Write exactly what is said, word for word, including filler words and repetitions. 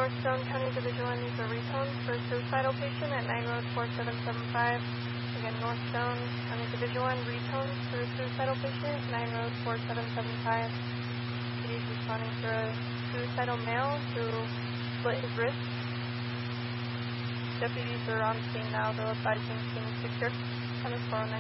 North Stone County Division one needs a retone for a suicidal patient at nine road four seven seven five. Again, North Stone County Division one retone for a suicidal patient, nine road four seven seven five. He's responding for a suicidal male who split his wrist. Deputies are on scene now, though advising scene secure. ten four oh nine.